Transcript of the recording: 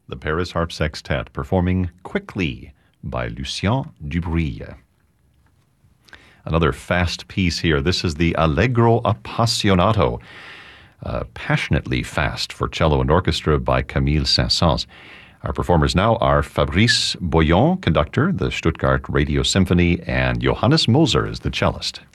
the Paris Harp Sextet performing Quickly by Lucien Dubreuil. Another fast piece here. This is the Allegro Appassionato, passionately fast for cello and orchestra by Camille Saint-Saëns. Our performers now are Fabrice Boyon, conductor, the Stuttgart Radio Symphony, and Johannes Moser is the cellist.